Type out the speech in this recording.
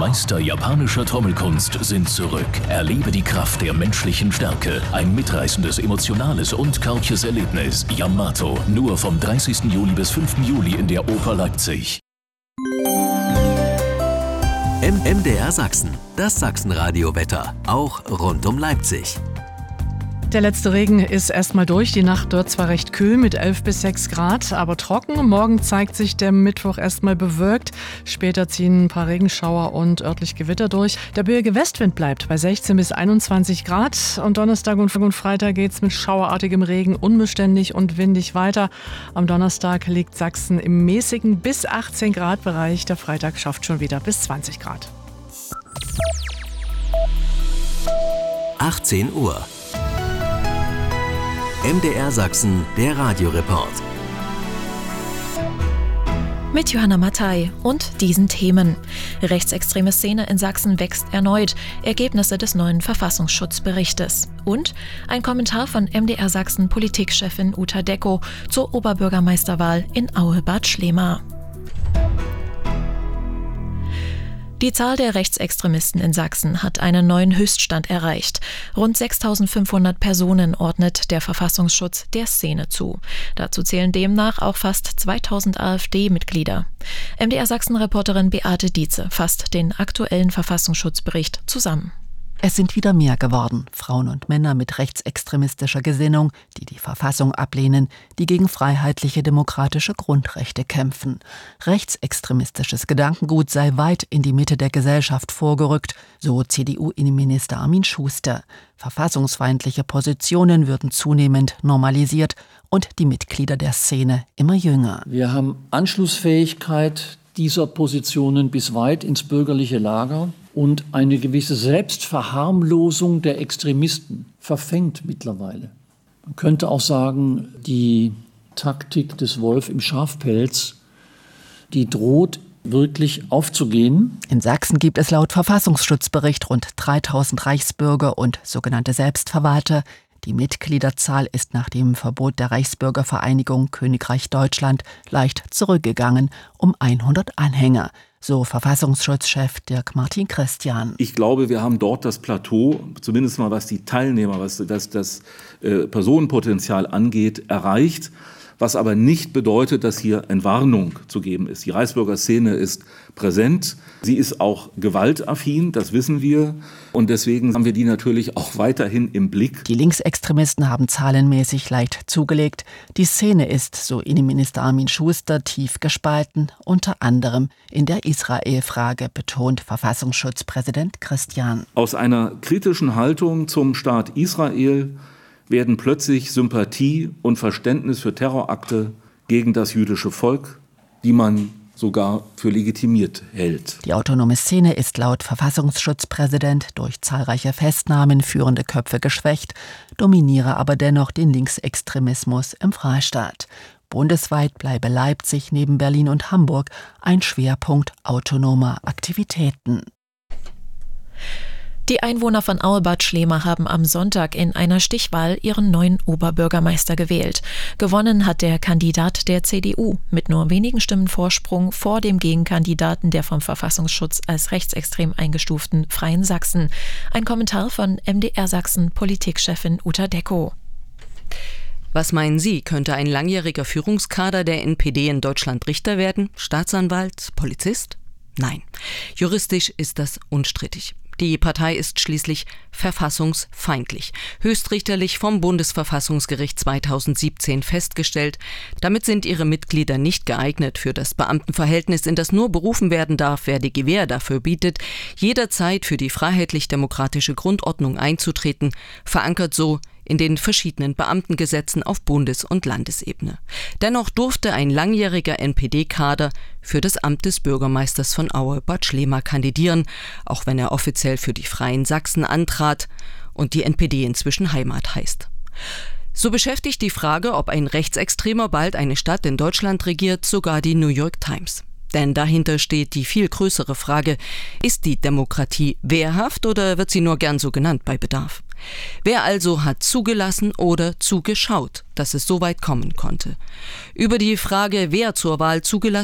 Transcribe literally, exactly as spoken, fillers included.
Meister japanischer Trommelkunst sind zurück. Erlebe die Kraft der menschlichen Stärke. Ein mitreißendes, emotionales und karges Erlebnis. Yamato. Nur vom dreißigsten Juli bis fünften Juli in der Oper Leipzig. M D R Sachsen. Das Sachsenradio-Wetter. Auch rund um Leipzig. Der letzte Regen ist erstmal durch. Die Nacht dort zwar recht kühl mit elf bis sechs Grad, aber trocken. Morgen zeigt sich der Mittwoch erstmal bewölkt. Später ziehen ein paar Regenschauer und örtlich Gewitter durch. Der böige Westwind bleibt bei sechzehn bis einundzwanzig Grad. Und Donnerstag und Freitag geht es mit schauerartigem Regen unbeständig und windig weiter. Am Donnerstag liegt Sachsen im mäßigen bis achtzehn Grad Bereich. Der Freitag schafft schon wieder bis zwanzig Grad. achtzehn Uhr. M D R Sachsen, der Radioreport. Mit Johanna Mattei und diesen Themen. Rechtsextreme Szene in Sachsen wächst erneut. Ergebnisse des neuen Verfassungsschutzberichtes. Und ein Kommentar von M D R Sachsen Politikchefin Uta Decko zur Oberbürgermeisterwahl in Aue-Bad Schlema. Die Zahl der Rechtsextremisten in Sachsen hat einen neuen Höchststand erreicht. Rund sechstausendfünfhundert Personen ordnet der Verfassungsschutz der Szene zu. Dazu zählen demnach auch fast zweitausend AfD-Mitglieder. M D R Sachsen-Reporterin Beate Dietze fasst den aktuellen Verfassungsschutzbericht zusammen. Es sind wieder mehr geworden, Frauen und Männer mit rechtsextremistischer Gesinnung, die die Verfassung ablehnen, die gegen freiheitliche demokratische Grundrechte kämpfen. Rechtsextremistisches Gedankengut sei weit in die Mitte der Gesellschaft vorgerückt, so C D U-Innenminister Armin Schuster. Verfassungsfeindliche Positionen würden zunehmend normalisiert und die Mitglieder der Szene immer jünger. Wir haben Anschlussfähigkeit dieser Positionen bis weit ins bürgerliche Lager. Und eine gewisse Selbstverharmlosung der Extremisten verfängt mittlerweile. Man könnte auch sagen, die Taktik des Wolf im Schafpelz, die droht wirklich aufzugehen. In Sachsen gibt es laut Verfassungsschutzbericht rund dreitausend Reichsbürger und sogenannte Selbstverwalter. Die Mitgliederzahl ist nach dem Verbot der Reichsbürgervereinigung Königreich Deutschland leicht zurückgegangen um hundert Anhänger. So Verfassungsschutzchef Dirk Martin Christian. Ich glaube, wir haben dort das Plateau, zumindest mal was die Teilnehmer, was das, das äh, Personenpotenzial angeht, erreicht. Was aber nicht bedeutet, dass hier Entwarnung zu geben ist. Die Reichsbürgerszene ist präsent, sie ist auch gewaltaffin, das wissen wir. Und deswegen haben wir die natürlich auch weiterhin im Blick. Die Linksextremisten haben zahlenmäßig leicht zugelegt. Die Szene ist, so Innenminister Armin Schuster, tief gespalten, unter anderem in der Israel-Frage, betont Verfassungsschutzpräsident Christian. Aus einer kritischen Haltung zum Staat Israel werden plötzlich Sympathie und Verständnis für Terrorakte gegen das jüdische Volk, die man sogar für legitimiert hält. Die autonome Szene ist laut Verfassungsschutzpräsident durch zahlreiche Festnahmen führende Köpfe geschwächt, dominiere aber dennoch den Linksextremismus im Freistaat. Bundesweit bleibe Leipzig neben Berlin und Hamburg ein Schwerpunkt autonomer Aktivitäten. Die Einwohner von Aue-Bad Schlema haben am Sonntag in einer Stichwahl ihren neuen Oberbürgermeister gewählt. Gewonnen hat der Kandidat der C D U mit nur wenigen Stimmen Vorsprung vor dem Gegenkandidaten der vom Verfassungsschutz als rechtsextrem eingestuften Freien Sachsen. Ein Kommentar von M D R Sachsen Politikchefin Uta Decko. Was meinen Sie, könnte ein langjähriger Führungskader der N P D in Deutschland Richter werden? Staatsanwalt? Polizist? Nein. Juristisch ist das unstrittig. Die Partei ist schließlich verfassungsfeindlich. Höchstrichterlich vom Bundesverfassungsgericht zweitausendsiebzehn festgestellt. Damit sind ihre Mitglieder nicht geeignet für das Beamtenverhältnis, in das nur berufen werden darf, wer die Gewähr dafür bietet, jederzeit für die freiheitlich-demokratische Grundordnung einzutreten, verankert so in den verschiedenen Beamtengesetzen auf Bundes- und Landesebene. Dennoch durfte ein langjähriger N P D-Kader für das Amt des Bürgermeisters von Aue-Bad Schlema kandidieren, auch wenn er offiziell für die Freien Sachsen antrat und die N P D inzwischen Heimat heißt. So beschäftigt die Frage, ob ein Rechtsextremer bald eine Stadt in Deutschland regiert, sogar die New York Times. Denn dahinter steht die viel größere Frage, ist die Demokratie wehrhaft oder wird sie nur gern so genannt bei Bedarf? Wer also hat zugelassen oder zugeschaut, dass es so weit kommen konnte? Über die Frage, wer zur Wahl zugelassen